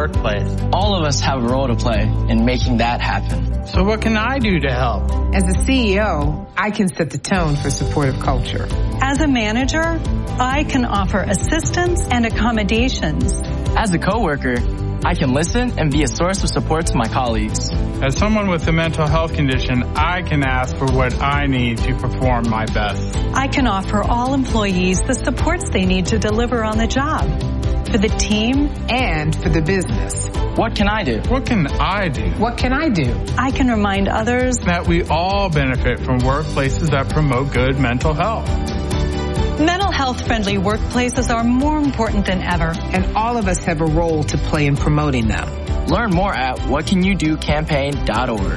workplace. All of us have a role to play in making that happen. So what can I do to help? As a CEO, I can set the tone for supportive culture. As a manager, I can offer assistance and accommodations. As a coworker, I can listen and be a source of support to my colleagues. As someone with a mental health condition, I can ask for what I need to perform my best. I can offer all employees the supports they need to deliver on the job, for the team and for the business. What can I do? What can I do? What can I do? I can remind others that we all benefit from workplaces that promote good mental health. Mental health-friendly workplaces are more important than ever. And all of us have a role to play in promoting them. Learn more at whatcanyoudocampaign.org.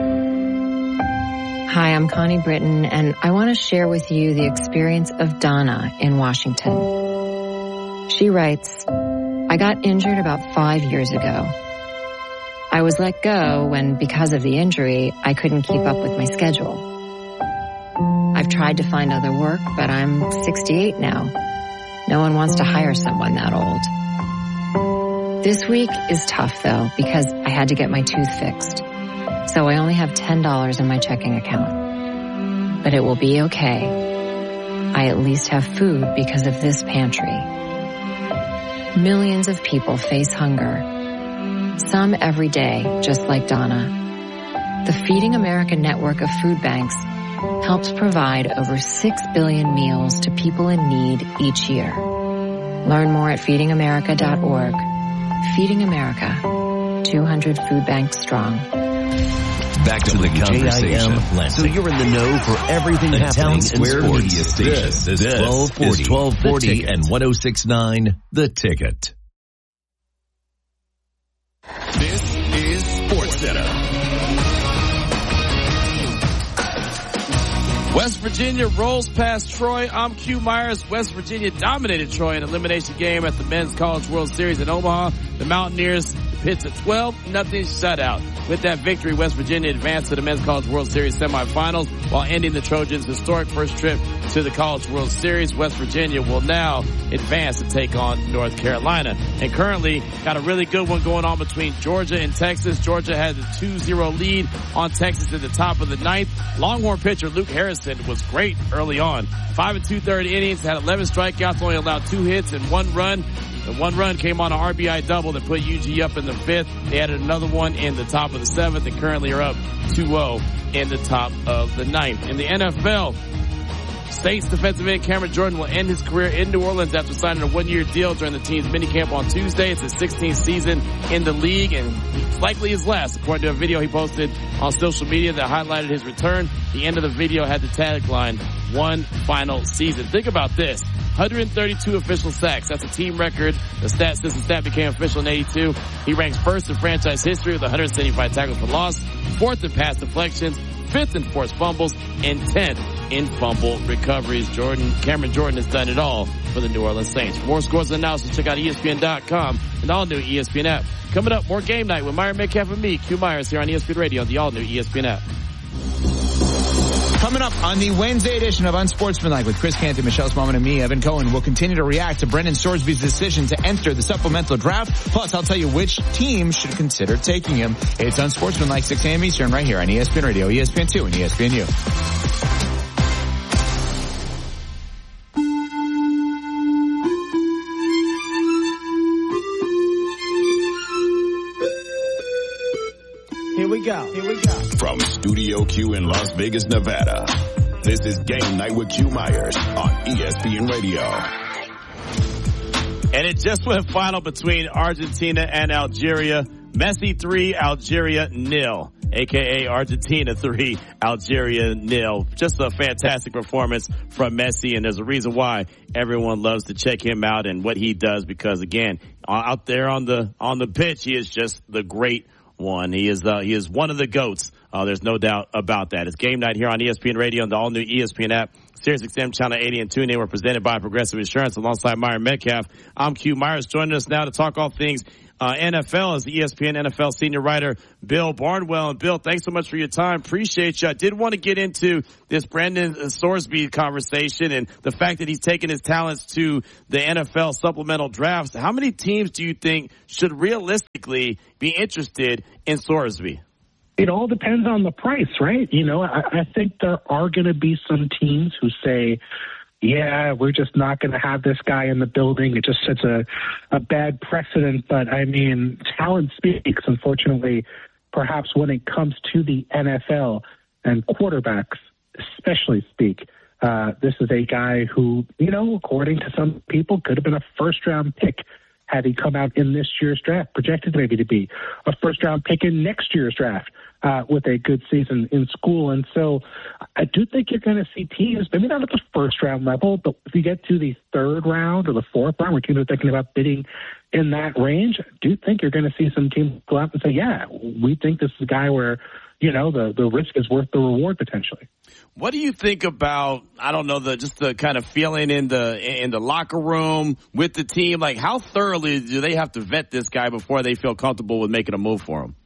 Hi, I'm Connie Britton, and I want to share with you the experience of Donna in Washington. She writes, I got injured about 5 years ago. I was let go when, because of the injury, I couldn't keep up with my schedule. I've tried to find other work, but I'm 68 now. No one wants to hire someone that old. This week is tough, though, because I had to get my tooth fixed. So I only have $10 in my checking account. But it will be okay. I at least have food because of this pantry. Millions of people face hunger. Some every day, just like Donna. The Feeding America network of food banks helps provide over 6 billion meals to people in need each year. Learn more at feedingamerica.org. Feeding America, 200 food banks strong. Back to the conversation. So you're in the know for everything happening in sports. Media station. This is 1240 and 106.9 The Ticket. This is SportsCenter. West Virginia rolls past Troy. I'm Q Myers. West Virginia dominated Troy in an elimination game at the Men's College World Series in Omaha. The Mountaineers Pitt's a 12-0 shutout. With that victory, West Virginia advanced to the Men's College World Series semifinals while ending the Trojans' historic first trip to the College World Series. West Virginia will now advance to take on North Carolina. And currently got a really good one going on between Georgia and Texas. Georgia has a 2-0 lead on Texas at the top of the ninth. Longhorn pitcher Luke Harrison was great early on. 5 2/3 innings, had 11 strikeouts, only allowed 2 hits and 1 run. The 1 run came on an RBI double that put UG up in the 5th. They added another one in the top of the 7th and currently are up 2-0 in the top of the 9th. In the NFL, Saints defensive end Cameron Jordan will end his career in New Orleans after signing a 1-year deal during the team's minicamp on Tuesday. It's his 16th season in the league and it's likely his last, according to a video he posted on social media that highlighted his return. The end of the video had the tagline, "One final season." Think about this. 132 official sacks. That's a team record. The stat became official in 82. He ranks first in franchise history with 175 tackles for loss, 4th in pass deflections, 5th in forced fumbles, and 10th in fumble recoveries. Cameron Jordan has done it all for the New Orleans Saints. For more scores and analysis, check out ESPN.com and the all-new ESPN app. Coming up, more Game Night with Myron Metcalf and me, Q Myers, here on ESPN Radio on the all-new ESPN app. Coming up on the Wednesday edition of Unsportsmanlike with Chris Canty, Michelle Smallman, and me, Evan Cohen, we'll continue to react to Brendan Sorsby's decision to enter the supplemental draft. Plus, I'll tell you which team should consider taking him. It's Unsportsmanlike, 6 a.m. Eastern, right here on ESPN Radio, ESPN2, and ESPNU. Here we go. From Studio Q in Las Vegas, Nevada, this is Game Night with Q Myers on ESPN Radio. And it just went final between Argentina and Algeria. Messi 3, Algeria 0. AKA Argentina 3, Algeria 0. Just a fantastic performance from Messi, and there's a reason why everyone loves to check him out and what he does because, again, out there on the pitch, he is just the great one. He is one of the GOATs. There's no doubt about that. It's Game Night here on ESPN Radio and the all-new ESPN app. SiriusXM Channel 80 and TuneIn were presented by Progressive Insurance alongside Myron Metcalf. I'm Q Myers. Joining us now to talk all things NFL is the ESPN NFL senior writer, Bill Barnwell. And Bill, thanks so much for your time. Appreciate you. I did want to get into this Brandon Sorsby conversation and the fact that he's taken his talents to the NFL supplemental drafts. How many teams do you think should realistically be interested in Sorsby? It all depends on the price, right? You know, I think there are going to be some teams who say, yeah, we're just not going to have this guy in the building. It just sets a bad precedent. But, I mean, talent speaks, unfortunately, perhaps when it comes to the NFL and quarterbacks especially speak. This is a guy who, you know, according to some people, could have been a first-round pick had he come out in this year's draft, projected maybe to be a first-round pick in next year's draft with a good season in school. And so I do think you're going to see teams, maybe not at the first-round level, but if you get to the third round or the fourth round where teams are thinking about bidding in that range, I do think you're going to see some teams go out and say, yeah, we think this is a guy where, you know, the risk is worth the reward potentially. What do you think about, I don't know, just the kind of feeling in the locker room with the team? Like, how thoroughly do they have to vet this guy before they feel comfortable with making a move for him?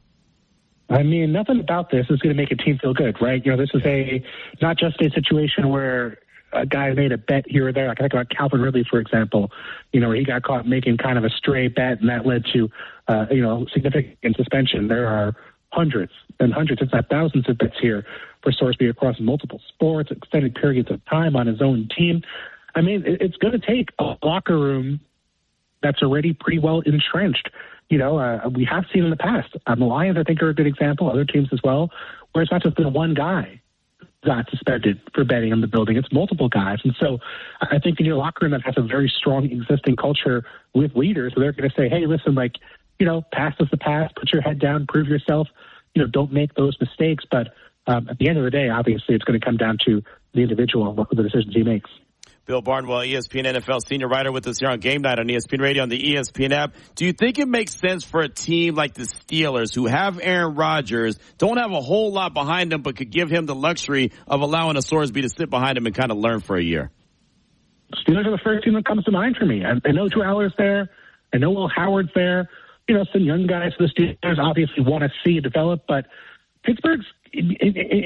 I mean, nothing about this is going to make a team feel good, right? You know, this is not just a situation where a guy made a bet here or there. Like I think about Calvin Ridley, for example, you know, where he got caught making kind of a stray bet and that led to, you know, significant suspension. There are hundreds and hundreds, if not thousands of bets here for Sorsby across multiple sports, extended periods of time on his own team. I mean, it's going to take a locker room that's already pretty well entrenched. You know, we have seen in the past. The Lions, I think, are a good example, other teams as well, where it's not just been one guy got suspended for betting in the building. It's multiple guys. And so I think you need a locker room that has a very strong existing culture with leaders where they're going to say, hey, listen, like, you know, past is the past, put your head down, prove yourself, you know, don't make those mistakes. But at the end of the day, obviously, it's going to come down to the individual and what the decisions he makes. Bill Barnwell, ESPN NFL senior writer with us here on Game Night on ESPN Radio on the ESPN app. Do you think it makes sense for a team like the Steelers, who have Aaron Rodgers, don't have a whole lot behind them, but could give him the luxury of allowing a Sorsby to sit behind him and kind of learn for a year? Steelers are the first team that comes to mind for me. I know Drew Aller's there. I know Will Howard's there. You know, some young guys the Steelers obviously want to see develop, but Pittsburgh's in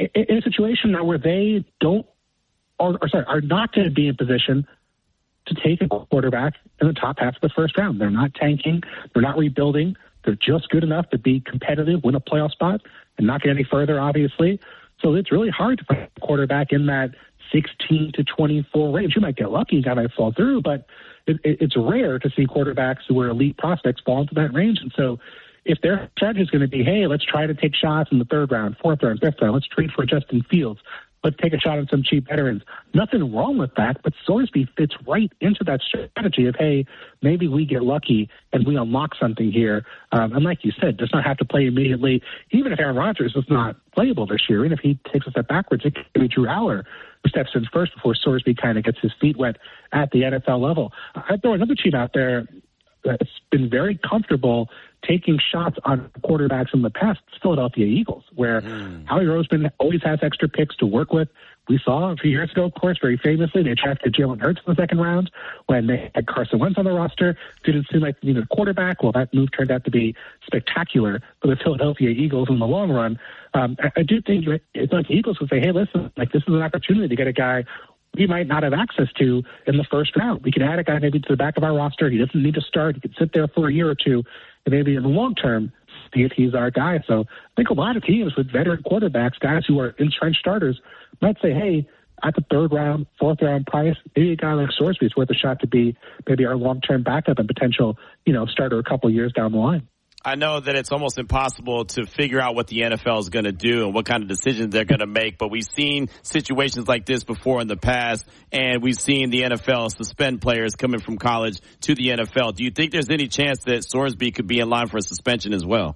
a situation now where they are not going to be in position to take a quarterback in the top half of the first round. They're not tanking. They're not rebuilding. They're just good enough to be competitive, win a playoff spot, and not get any further, obviously. So it's really hard to put a quarterback in that 16 to 24 range. You might get lucky, a guy might fall through, but it's rare to see quarterbacks who are elite prospects fall into that range. And so if their strategy is going to be, hey, let's try to take shots in the third round, fourth round, fifth round, let's trade for Justin Fields, let's take a shot on some cheap veterans. Nothing wrong with that, but Sorsby fits right into that strategy of, hey, maybe we get lucky and we unlock something here. And like you said, does not have to play immediately. Even if Aaron Rodgers is not playable this year, and if he takes a step backwards, it could be Drew Aller who steps in first before Sorsby kind of gets his feet wet at the NFL level. I'd throw another team out there that's been very comfortable taking shots on quarterbacks in the past, Philadelphia Eagles, where Howie Roseman always has extra picks to work with. We saw a few years ago, of course, very famously, they drafted Jalen Hurts in the second round when they had Carson Wentz on the roster. Didn't seem like they needed a quarterback. Well, that move turned out to be spectacular for the Philadelphia Eagles in the long run. I do think it's like the Eagles would say, hey, listen, like this is an opportunity to get a guy we might not have access to in the first round. We can add a guy maybe to the back of our roster. He doesn't need to start. He can sit there for a year or two and maybe in the long term see if he's our guy. So I think a lot of teams with veteran quarterbacks, guys who are entrenched starters, might say, hey, at the third round, fourth round price, maybe a guy like Sorsby is worth a shot to be maybe our long-term backup and potential, you know, starter a couple of years down the line. I know that it's almost impossible to figure out what the NFL is going to do and what kind of decisions they're going to make, but we've seen situations like this before in the past, and we've seen the NFL suspend players coming from college to the NFL. Do you think there's any chance that Sorsby could be in line for a suspension as well?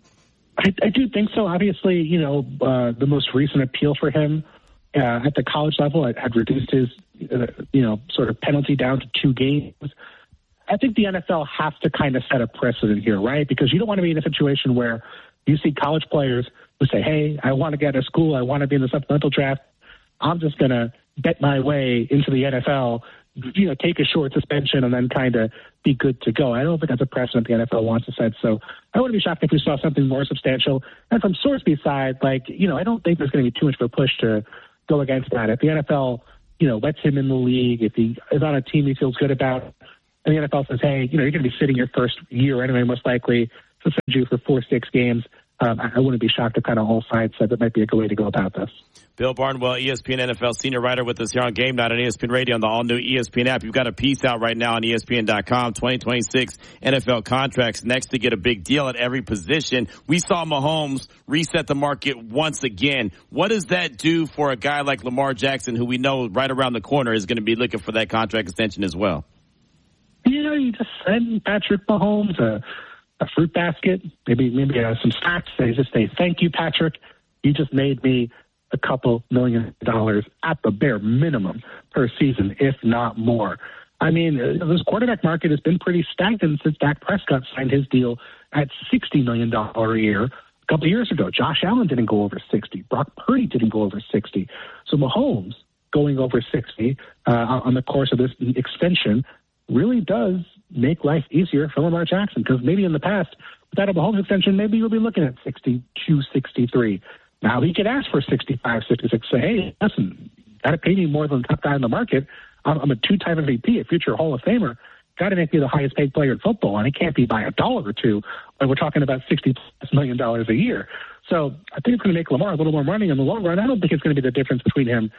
I do think so. Obviously, you know, the most recent appeal for him at the college level had reduced his, you know, sort of penalty down to 2 games. I think the NFL has to kind of set a precedent here, right? Because you don't want to be in a situation where you see college players who say, hey, I want to get to school, I want to be in the supplemental draft, I'm just going to bet my way into the NFL take a short suspension and then kind of be good to go. I don't think that's a precedent the NFL wants to set. So I wouldn't be shocked if we saw something more substantial. And from Sorsby's side, I don't think there's going to be too much of a push to go against that. If the NFL, lets him in the league, if he is on a team he feels good about, and the NFL says, hey, you're going to be sitting your first year anyway, most likely, suspend you for 4-6 games, I wouldn't be shocked if kind of all sides said that might be a good way to go about this. Bill Barnwell, ESPN NFL senior writer with us here on Game Night on ESPN Radio on the all-new ESPN app. You've got a piece out right now on ESPN.com, 2026 NFL contracts next to get a big deal at every position. We saw Mahomes reset the market once again. What does that do for a guy like Lamar Jackson, who we know right around the corner is going to be looking for that contract extension as well? You just send Patrick Mahomes a fruit basket, maybe some snacks. They just say, thank you, Patrick. You just made me a couple $1 million at the bare minimum per season, if not more. I mean, this quarterback market has been pretty stagnant since Dak Prescott signed his deal at $60 million a year a couple of years ago. Josh Allen didn't go over 60. Brock Purdy didn't go over 60. So Mahomes going over 60 on the course of this extension really does make life easier for Lamar Jackson, because maybe in the past, without a Mahomes extension, maybe you'll be looking at 62, 63. Now he could ask for 65, 66. Say, hey, listen, got to pay me more than the top guy in the market. I'm a 2-time MVP, a future Hall of Famer. Got to make me the highest paid player in football, and it can't be by $1 or $2 when we're talking about $60+ million a year. So I think it's going to make Lamar a little more money in the long run. I don't think it's going to be the difference between him,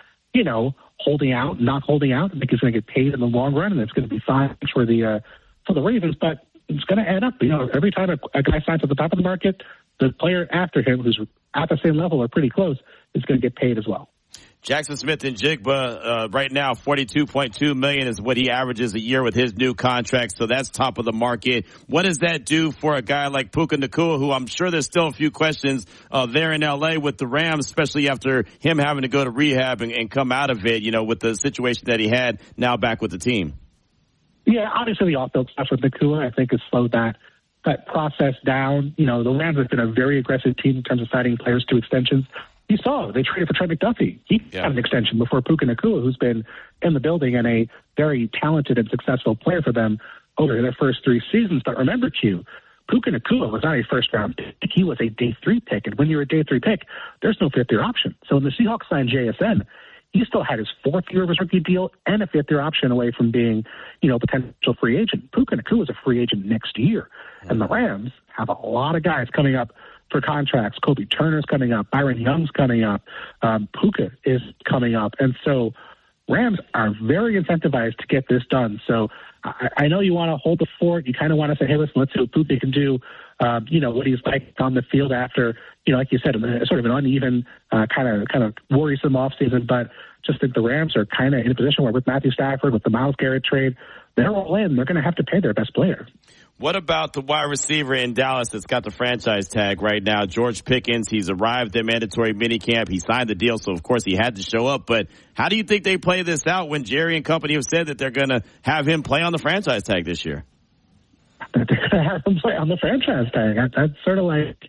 holding out, not holding out. I think he's going to get paid in the long run, and it's going to be fine for the Ravens. But it's going to add up. Every time a guy signs at the top of the market, the player after him, who's at the same level or pretty close, is going to get paid as well. Jackson Smith and Jigba, right now, $42.2 million is what he averages a year with his new contract. So that's top of the market. What does that do for a guy like Puka Nacua, who I'm sure there's still a few questions there in L.A. with the Rams, especially after him having to go to rehab and come out of it, with the situation that he had now back with the team? Yeah, obviously the off-field stuff with Nacua, I think, has slowed that process down. The Rams have been a very aggressive team in terms of signing players to extensions. You saw they traded for Trey McDuffie. He got an extension before Puka Nacua, who's been in the building and a very talented and successful player for them over their first 3 seasons. But remember, Q, Puka Nacua was not a first-round pick. He was a day 3 pick. And when you're a day 3 pick, there's no fifth-year option. So when the Seahawks signed JSN, he still had his 4th year of his rookie deal and a 5th-year option away from being, a potential free agent. Puka Nacua is a free agent next year. And the Rams have a lot of guys coming up for contracts. Kobe Turner's coming up. Byron Young's coming up. Puka is coming up. And so Rams are very incentivized to get this done. So I know you want to hold the fort. You kind of want to say, hey, listen, let's see what Puka can do, what he's like on the field after, like you said, sort of an uneven, kind of worrisome offseason. But just think the Rams are kind of in a position where with Matthew Stafford, with the Myles Garrett trade, they're all in. They're going to have to pay their best player. What about the wide receiver in Dallas that's got the franchise tag right now, George Pickens? He's arrived at mandatory minicamp. He signed the deal, so of course he had to show up. But how do you think they play this out when Jerry and company have said that they're going to have him play on the franchise tag this year? They're going to have him play on the franchise tag. That's sort of like,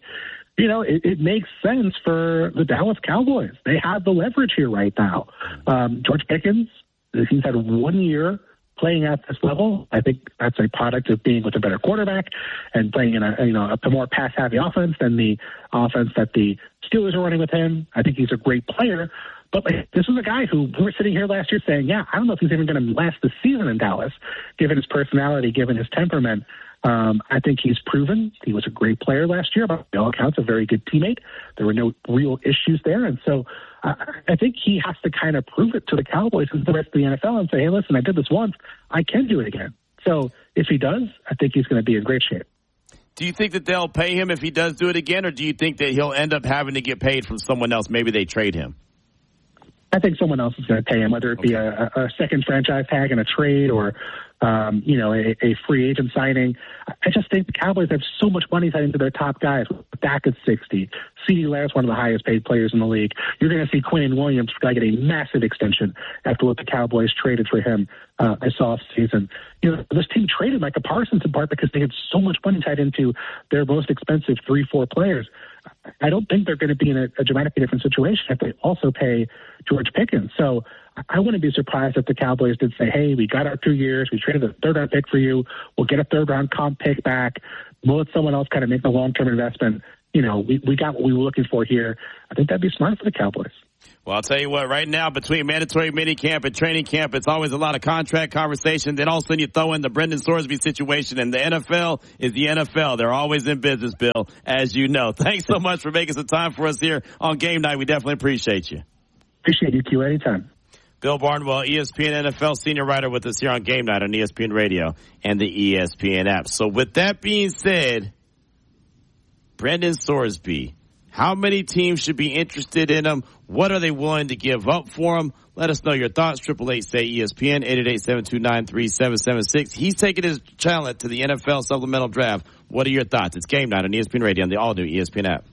it makes sense for the Dallas Cowboys. They have the leverage here right now. George Pickens, he's had 1 year playing at this level. I think that's a product of being with a better quarterback and playing in a more pass-heavy offense than the offense that the Steelers are running with him. I think he's a great player. But this is a guy who we were sitting here last year saying, I don't know if he's even going to last the season in Dallas, given his personality, given his temperament. I think he's proven he was a great player last year. By all accounts, a very good teammate. There were no real issues there. And so I think he has to kind of prove it to the Cowboys and the rest of the NFL and say, hey, listen, I did this once. I can do it again. So if he does, I think he's going to be in great shape. Do you think that they'll pay him if he does do it again, or do you think that he'll end up having to get paid from someone else? Maybe they trade him. I think someone else is going to pay him, whether it be a second franchise tag in a trade or, a free agent signing. I just think the Cowboys have so much money tied into their top guys. Dak at 60. CeeDee Lamb's one of the highest paid players in the league. You're going to see Quinn Williams get a massive extension after what the Cowboys traded for him this offseason. This team traded Micah Parsons in part because they had so much money tied into their most expensive 3-4 players. I don't think they're going to be in a dramatically different situation if they also pay George Pickens. So I wouldn't be surprised if the Cowboys did say, hey, we got our 2 years. We traded a third-round pick for you. We'll get a third-round comp pick back. We'll let someone else kind of make the long-term investment. We got what we were looking for here. I think that'd be smart for the Cowboys. Well, I'll tell you what, right now, between mandatory minicamp and training camp, it's always a lot of contract conversation. Then all of a sudden you throw in the Brendan Sorsby situation, and the NFL is the NFL. They're always in business, Bill, as you know. Thanks so much for making some time for us here on Game Night. We definitely appreciate you. Appreciate you, Q, anytime. Bill Barnwell, ESPN NFL senior writer with us here on Game Night on ESPN Radio and the ESPN app. So with that being said, Brendan Sorsby, how many teams should be interested in him? What are they willing to give up for him? Let us know your thoughts. 888-SAY-ESPN, 888-729-3776. He's taking his talent to the NFL supplemental draft. What are your thoughts? It's Game Night on ESPN Radio and the all-new ESPN app.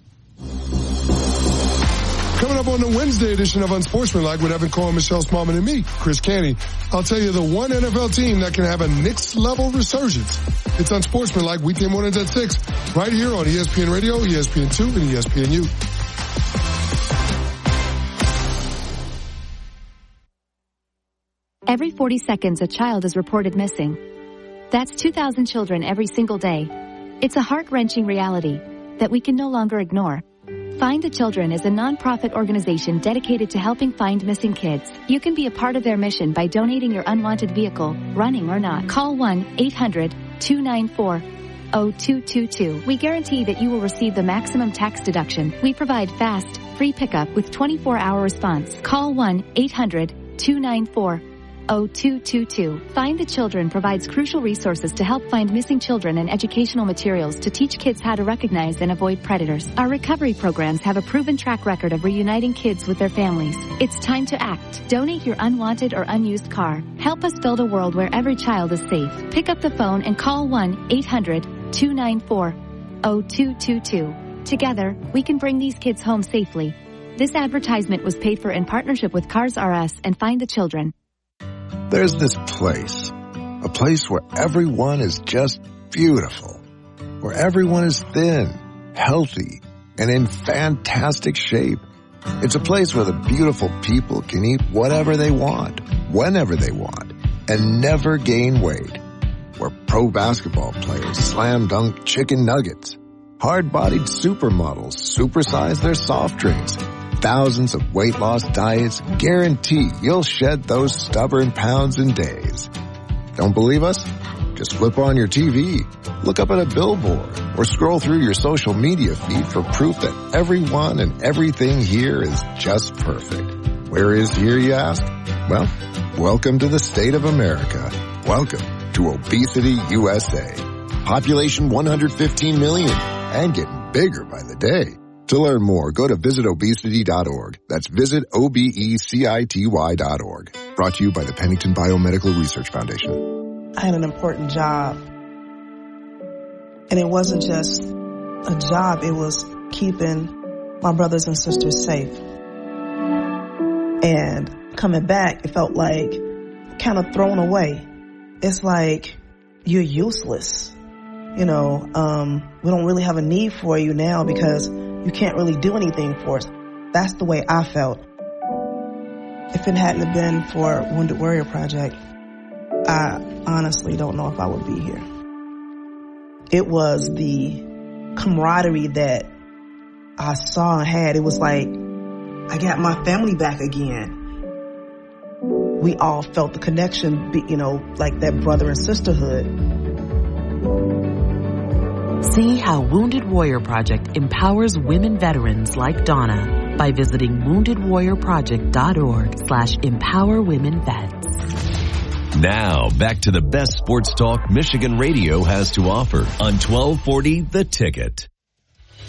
Coming up on the Wednesday edition of Unsportsmanlike with Evan Cohen, Michelle Smallman, and me, Chris Canty, I'll tell you the one NFL team that can have a Knicks-level resurgence. It's Unsportsmanlike, weekend mornings at 6, right here on ESPN Radio, ESPN2, and ESPNU. Every 40 seconds, a child is reported missing. That's 2,000 children every single day. It's a heart-wrenching reality that we can no longer ignore. Find the Children is a nonprofit organization dedicated to helping find missing kids. You can be a part of their mission by donating your unwanted vehicle, running or not. Call 1-800-294-0222. We guarantee that you will receive the maximum tax deduction. We provide fast, free pickup with 24-hour response. Call 1-800-294-0222. Find the Children provides crucial resources to help find missing children and educational materials to teach kids how to recognize and avoid predators. Our recovery programs have a proven track record of reuniting kids with their families. It's time to act. Donate your unwanted or unused car. Help us build a world where every child is safe. Pick up the phone and call 1-800-294-0222. Together, we can bring these kids home safely. This advertisement was paid for in partnership with Cars R Us and Find the Children. There's this place, a place where everyone is just beautiful, where everyone is thin, healthy, and in fantastic shape. It's a place where the beautiful people can eat whatever they want, whenever they want, and never gain weight. Where pro basketball players slam dunk chicken nuggets, hard-bodied supermodels supersize their soft drinks. Thousands of weight loss diets guarantee you'll shed those stubborn pounds in days. Don't believe us? Just flip on your TV, look up at a billboard, or scroll through your social media feed for proof that everyone and everything here is just perfect. Where is here, you ask? Well, welcome to the state of America. Welcome to Obesity USA. Population 115 million and getting bigger by the day. To learn more, go to visitobesity.org. That's visitobecity.org. Brought to you by the Pennington Biomedical Research Foundation. I had an important job. And it wasn't just a job, it was keeping my brothers and sisters safe. And coming back, it felt like kind of thrown away. It's like you're useless. We don't really have a need for you now because you can't really do anything for us. That's the way I felt. If it hadn't been for Wounded Warrior Project, I honestly don't know if I would be here. It was the camaraderie that I saw and had. It was like I got my family back again. We all felt the connection, like that brother and sisterhood. See how Wounded Warrior Project empowers women veterans like Donna by visiting woundedwarriorproject.org/empowerwomenvets. Now, back to the best sports talk Michigan radio has to offer on 1240 The Ticket.